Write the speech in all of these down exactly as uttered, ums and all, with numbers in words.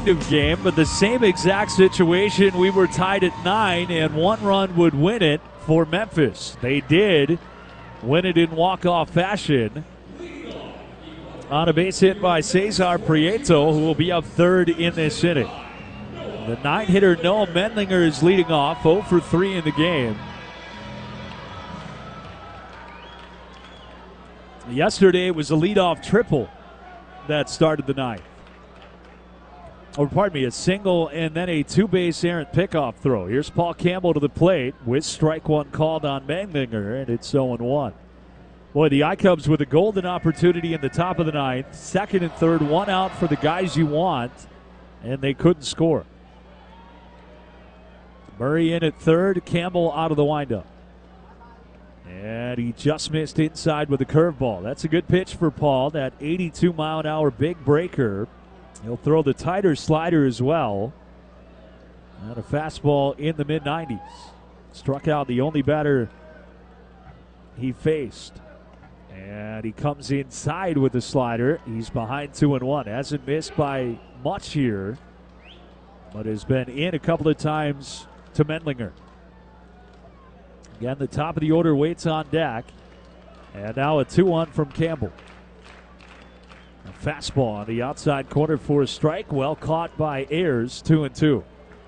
kind of game, but the same exact situation. We were tied at nine, and one run would win it for Memphis. They did win it in walk-off fashion on a base hit by Cesar Prieto, who will be up third in this inning. The nine-hitter Noah Mendlinger is leading off, oh for three in the game. Yesterday it was a leadoff triple that started the ninth. Or pardon me, a single and then a two-base errant pickoff throw. Here's Paul Campbell to the plate with strike one called on Mendlinger, and it's oh one. Boy, the I-Cubs with a golden opportunity in the top of the ninth. Second and third, one out for the guys you want, and they couldn't score. Murray in at third, Campbell out of the windup. And he just missed inside with a curveball. That's a good pitch for Paul, that eighty-two mile an hour big breaker. He'll throw the tighter slider as well. And a fastball in the mid nineties. Struck out the only batter he faced. And he comes inside with the slider. He's behind two and one. Hasn't missed by much here, but has been in a couple of times to Mendlinger. Again, the top of the order waits on deck. And now a two one from Campbell. A fastball on the outside corner for a strike. Well caught by Ayers, two and two.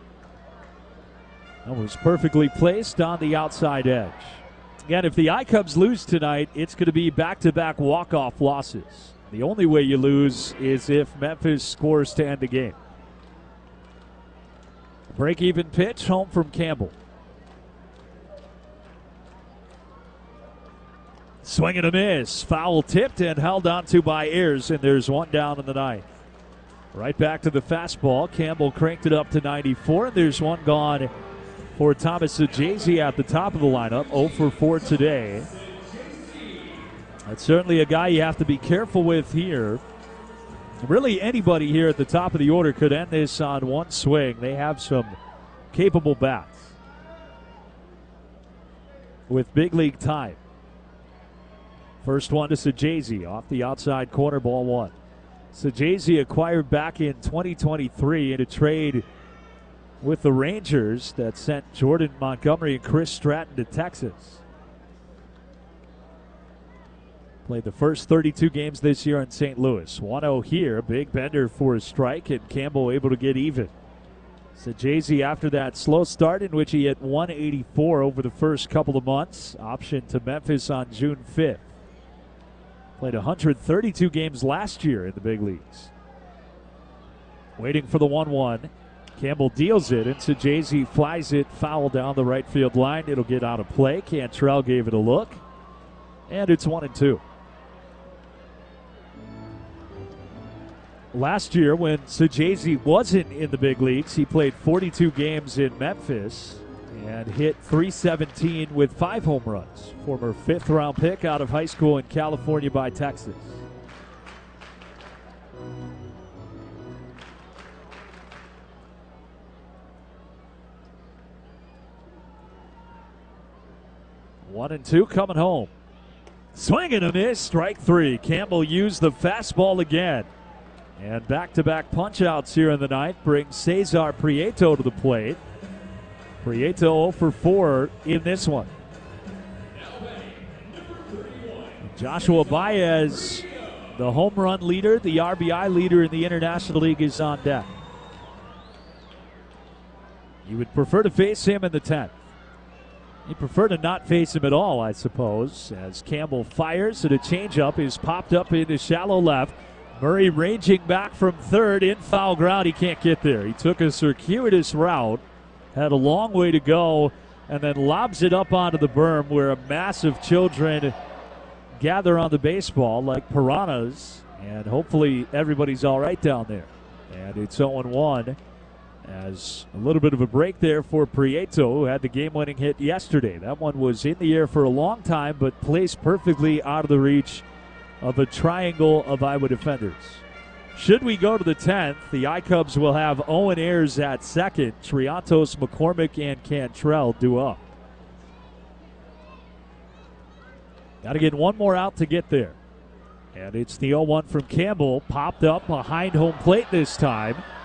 That was perfectly placed on the outside edge. Again, if the I-Cubs lose tonight, it's going to be back-to-back walk-off losses. The only way you lose is if Memphis scores to end the game. Break-even pitch, home from Campbell. Swing and a miss. Foul tipped and held onto by Ayers, and there's one down in the ninth. Right back to the fastball. Campbell cranked it up to ninety-four, and there's one gone for Thomas Saggese at the top of the lineup. oh for four today. That's certainly a guy you have to be careful with here. Really, anybody here at the top of the order could end this on one swing. They have some capable bats with big league time. First one to Saggese off the outside corner, ball one. Saggese acquired back in twenty twenty-three in a trade with the Rangers that sent Jordan Montgomery and Chris Stratton to Texas. Played the first thirty-two games this year in Saint Louis. one oh here, big bender for a strike, and Campbell able to get even. Saggese, after that slow start in which he hit one eighty-four over the first couple of months, optioned to Memphis on June fifth. Played one hundred thirty-two games last year in the big leagues. Waiting for the one one. Campbell deals it, and Saggese flies it foul down the right field line. It'll get out of play. Cantrell gave it a look, and it's one and two. Last year, when Saggese wasn't in the big leagues, he played forty-two games in Memphis and hit three seventeen with five home runs. Former fifth-round pick out of high school in California by Texas. One and two coming home. Swing and a miss, strike three. Campbell used the fastball again. And back-to-back punch-outs here in the ninth brings Cesar Prieto to the plate. Prieto oh for four in this one. Joshua Baez, the home run leader, the R B I leader in the International League, is on deck. You would prefer to face him in the tenth. You prefer to not face him at all, I suppose, as Campbell fires and a changeup is popped up into shallow left. Murray ranging back from third in foul ground. He can't get there. He took a circuitous route, had a long way to go, and then lobs it up onto the berm where a mass of children gather on the baseball like piranhas, and hopefully everybody's all right down there. And it's oh one as a little bit of a break there for Prieto, who had the game-winning hit yesterday. That one was in the air for a long time, but placed perfectly out of the reach of a triangle of Iowa defenders. Should we go to the tenth, the I-Cubs will have Owen Ayers at second. Triantos, McCormick, and Cantrell due up. Got to get one more out to get there. And it's the oh one from Campbell, popped up behind home plate this time.